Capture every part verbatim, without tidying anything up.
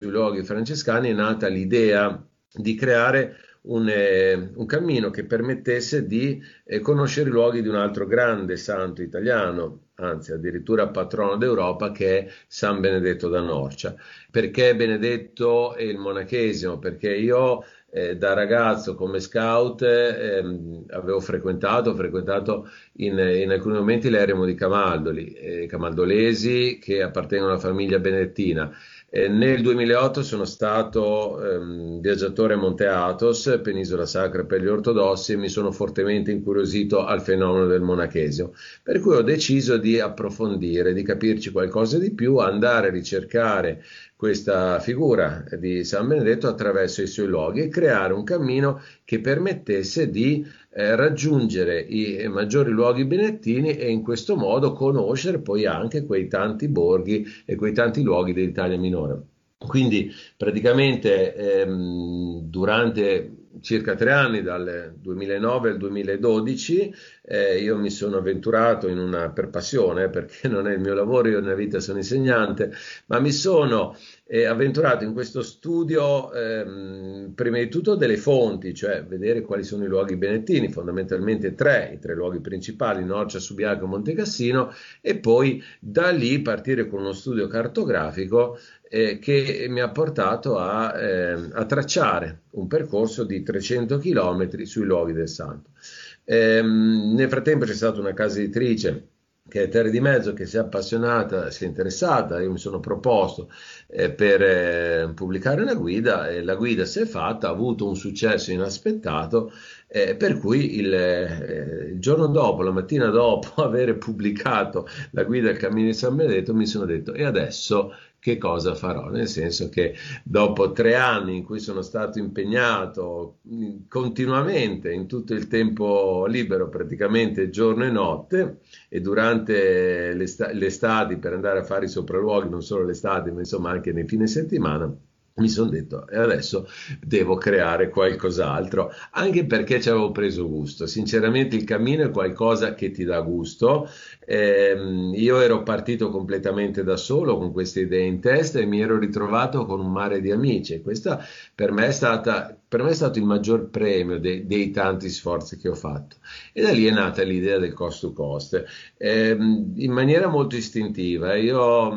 sui luoghi francescani è nata l'idea di creare un, eh, un cammino che permettesse di eh, conoscere i luoghi di un altro grande santo italiano, anzi addirittura patrono d'Europa, che è San Benedetto da Norcia. Perché Benedetto e il monachesimo? Perché io eh, da ragazzo come scout ehm, avevo frequentato, ho frequentato in, in alcuni momenti l'eremo di Camaldoli, eh, camaldolesi che appartengono alla famiglia benedettina. Eh, nel duemilaotto sono stato ehm, viaggiatore a Monte Athos, penisola sacra per gli ortodossi, e mi sono fortemente incuriosito al fenomeno del monachesimo, per cui ho deciso di approfondire, di capirci qualcosa di più, andare a ricercare questa figura di San Benedetto attraverso i suoi luoghi e creare un cammino che permettesse di eh, raggiungere i maggiori luoghi benedettini e in questo modo conoscere poi anche quei tanti borghi e quei tanti luoghi dell'Italia minore. Quindi praticamente ehm, durante circa tre anni, dal duemilanove al duemiladodici, eh, io mi sono avventurato in una, per passione, perché non è il mio lavoro, io nella vita sono insegnante, ma mi sono eh, avventurato in questo studio ehm, prima di tutto delle fonti, cioè vedere quali sono i luoghi benedettini, fondamentalmente tre, i tre luoghi principali, Norcia, Subiaco e Montecassino, e poi da lì partire con uno studio cartografico eh, che mi ha portato a, eh, a tracciare un percorso di trecento chilometri sui luoghi del santo. Ehm, nel frattempo c'è stata una casa editrice che è Terre di Mezzo, che si è appassionata, si è interessata, io mi sono proposto eh, per eh, pubblicare una guida, e la guida si è fatta, ha avuto un successo inaspettato, eh, per cui il, eh, il giorno dopo, la mattina dopo aver pubblicato la guida al Cammino di San Benedetto, mi sono detto: e adesso che cosa farò? Nel senso che dopo tre anni in cui sono stato impegnato continuamente, in tutto il tempo libero, praticamente giorno e notte, e durante le estati per andare a fare i sopralluoghi, non solo l'estate, ma insomma anche nei fine settimana, mi sono detto: e adesso devo creare qualcos'altro, anche perché ci avevo preso gusto. Sinceramente il cammino è qualcosa che ti dà gusto. Eh, io ero partito completamente da solo con queste idee in testa e mi ero ritrovato con un mare di amici, e questa per me è stata, per me è stato il maggior premio de, dei tanti sforzi che ho fatto. E da lì è nata l'idea del cost to cost, eh, in maniera molto istintiva. Io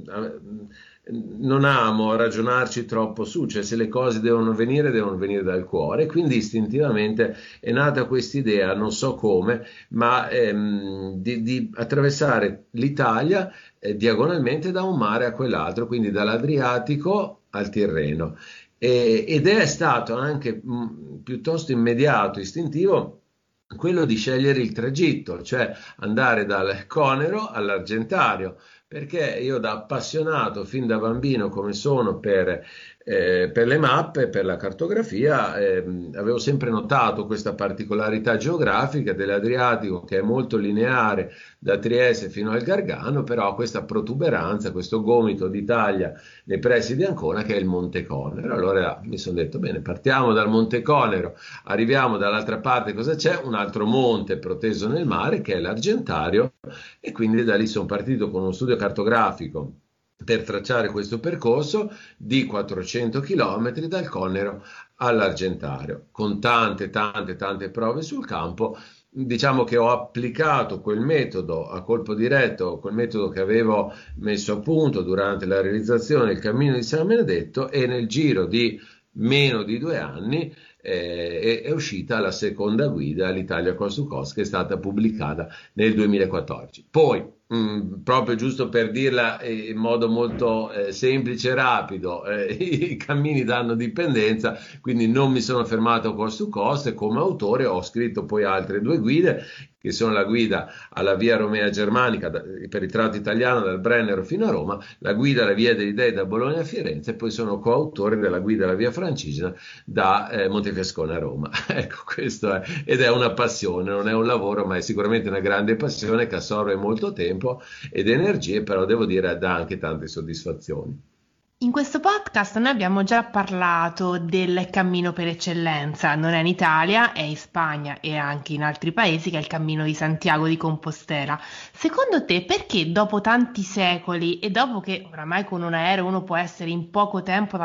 mh, non amo ragionarci troppo su, cioè se le cose devono venire, devono venire dal cuore, quindi istintivamente è nata questa idea, non so come, ma ehm, di, di attraversare l'Italia eh, diagonalmente da un mare a quell'altro, quindi dall'Adriatico al Tirreno. E, ed è stato anche mh, piuttosto immediato, istintivo, quello di scegliere il tragitto, cioè andare dal Conero all'Argentario, perché io da appassionato fin da bambino come sono per, eh, per le mappe, per la cartografia, ehm, avevo sempre notato questa particolarità geografica dell'Adriatico, che è molto lineare da Trieste fino al Gargano, però ha questa protuberanza, questo gomito d'Italia nei pressi di Ancona, che è il Monte Conero. Allora mi sono detto: bene, partiamo dal Monte Conero, arriviamo dall'altra parte, cosa c'è? Un altro monte proteso nel mare che è l'Argentario, e quindi da lì sono partito con uno studio cartografico per tracciare questo percorso di quattrocento chilometri dal Conero all'Argentario, con tante, tante, tante prove sul campo. Diciamo che ho applicato quel metodo a colpo diretto, quel metodo che avevo messo a punto durante la realizzazione del Cammino di San Benedetto, e nel giro di meno di due anni eh, è, è uscita la seconda guida, l'Italia Coast to Coast, che è stata pubblicata nel duemilaquattordici. Poi, mh, proprio giusto per dirla in modo molto eh, semplice e rapido, eh, i cammini danno dipendenza, quindi non mi sono fermato a Coast to Coast, e come autore ho scritto poi altre due guide, che sono la guida alla Via Romea Germanica da, per il tratto italiano dal Brennero fino a Roma, la guida alla Via degli Dei da Bologna a Firenze, e poi sono coautore della guida alla Via Francigena da eh, Montefiascone a Roma. Ecco, questo è, ed è una passione, non è un lavoro, ma è sicuramente una grande passione che assorbe molto tempo ed energie, però devo dire dà anche tante soddisfazioni. In questo podcast noi abbiamo già parlato del cammino per eccellenza, non è in Italia, è in Spagna e anche in altri paesi, che è il cammino di Santiago di Compostela. Secondo te, perché dopo tanti secoli e dopo che oramai con un aereo uno può essere in poco tempo